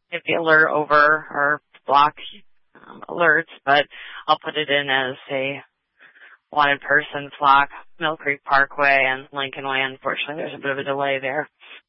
get the alert over or block alerts, but I'll put it in as a wanted person flock, Mill Creek Parkway and Lincoln Way. Unfortunately, there's a bit of a delay there.